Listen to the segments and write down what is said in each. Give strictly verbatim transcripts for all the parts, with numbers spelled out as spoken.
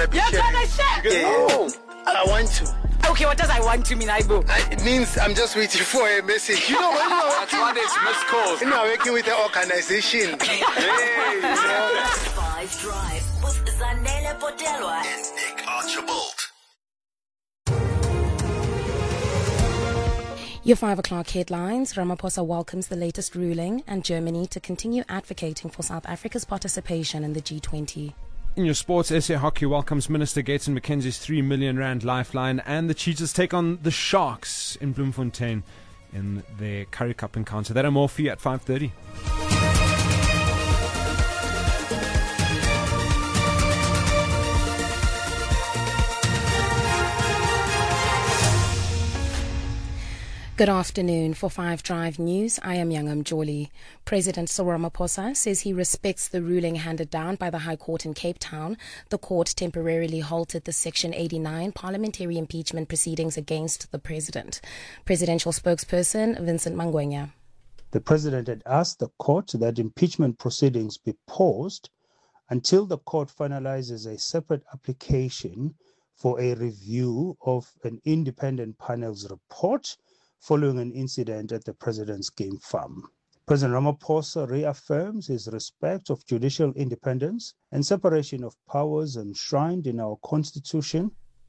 gonna be You're sharing. gonna share? Yeah, Oh. I want to. Okay, what does I want to mean, Aibo? I, it means I'm just waiting for a message. You know when you're That's what it's missed calls. you know, working with the organization. Hey, Five Drive with Zanele Potelwa and Nick Archibald. Your five o'clock headlines. Ramaphosa welcomes the latest ruling and Germany to continue advocating for South Africa's participation in the G twenty. In your sports, S A Hockey welcomes Minister Gaten McKenzie's three million rand lifeline, and the Cheetahs take on the Sharks in Bloemfontein in their Currie Cup encounter. That and more for you at five thirty. Good afternoon. For five Drive News, I am Yangam Joli. President Cyril Ramaphosa says he respects the ruling handed down by the High Court in Cape Town. The court temporarily halted the Section eighty-nine parliamentary impeachment proceedings against the president. Presidential spokesperson Vincent Mangwenya. The president had asked the court that impeachment proceedings be paused until the court finalizes a separate application for a review of an independent panel's report following an incident at the president's game farm. President Ramaphosa reaffirms his respect of judicial independence and separation of powers enshrined in our constitution.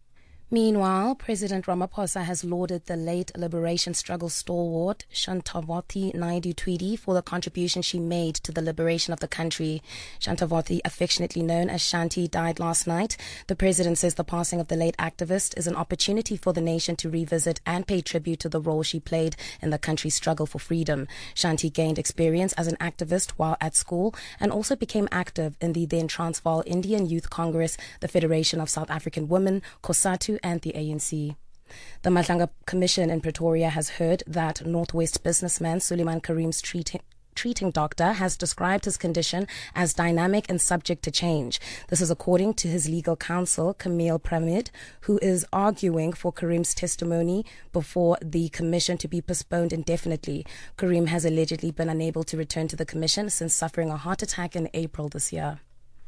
Meanwhile, President Ramaphosa has lauded the late liberation struggle stalwart Shantavati Naidu Tweedy for the contribution she made to the liberation of the country. Shantavati, affectionately known as Shanti, died last night. The president says the passing of the late activist is an opportunity for the nation to revisit and pay tribute to the role she played in the country's struggle for freedom. Shanti gained experience as an activist while at school and also became active in the then Transvaal Indian Youth Congress, the Federation of South African Women, COSATU, and the A N C. The Matlanga Commission in Pretoria has heard that Northwest businessman Suleiman Karim's treating treating doctor has described his condition as dynamic and subject to change. This is according to his legal counsel, Camille Pramid, who is arguing for Karim's testimony before the commission to be postponed indefinitely. Karim has allegedly been unable to return to the commission since suffering a heart attack in April this year.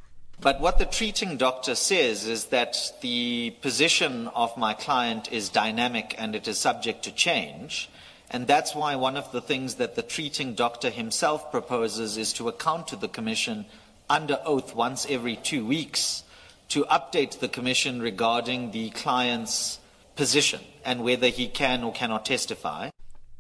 But what the treating doctor says is that the position of my client is dynamic and it is subject to change. And that's why one of the things that the treating doctor himself proposes is to account to the commission under oath once every two weeks to update the commission regarding the client's position and whether he can or cannot testify.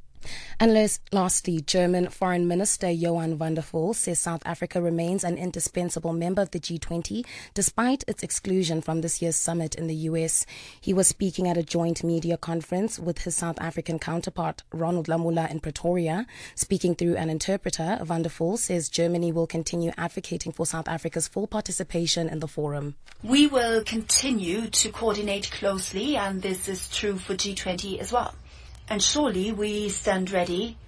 And lastly, German Foreign Minister Johann van der Vol says South Africa remains an indispensable member of the G twenty despite its exclusion from this year's summit in the U S. He was speaking at a joint media conference with his South African counterpart Ronald Lamola in Pretoria. Speaking through an interpreter, van der Vol says Germany will continue advocating for South Africa's full participation in the forum. We will continue to coordinate closely, and this is true for G twenty as well. And surely we stand ready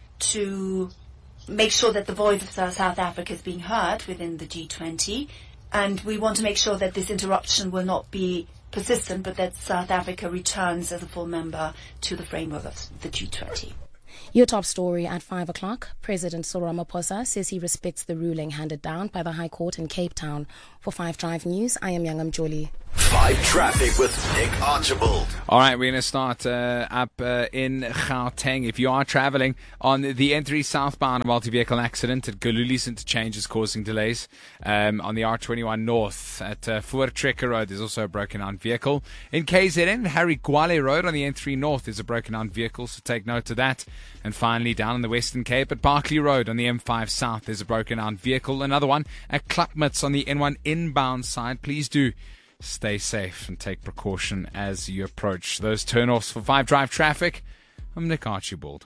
to make sure that the voice of South Africa is being heard within the G twenty. And we want to make sure that this interruption will not be persistent, but that South Africa returns as a full member to the framework of the G twenty. Your top story at five o'clock. President Cyril Ramaphosa says he respects the ruling handed down by the High Court in Cape Town. For five Drive News, I am Yangam Joli. Five Traffic with Nick Archibald. All right, we're going to start uh, up uh, in Gauteng. If you are traveling on the N three southbound, a multi-vehicle accident at Galuli's interchange is causing delays. Um, on the R twenty-one north at uh, Voortrekker Road, there's also a broken-down vehicle. In K Z N, Harry Gwale Road on the N three north is a broken-down vehicle, so take note of that. And finally, down in the Western Cape at Berkeley Road on the M five south, there's a broken-down vehicle. Another one at Klapmuts on the N one inbound side. Please do stay safe and take precaution as you approach those turnoffs. For five Drive Traffic, I'm Nick Archibald.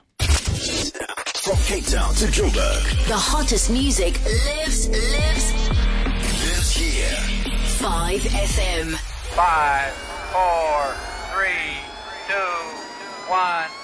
From Cape Town to Joburg, The hottest music lives, lives, lives here. five F M. Five, four, three, two, one.